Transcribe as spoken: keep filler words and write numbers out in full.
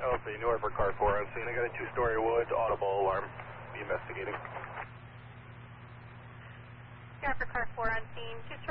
Alpha, Norfolk car four on scene. I got a two-story woods audible alarm. Be investigating. Norfolk car four on scene, two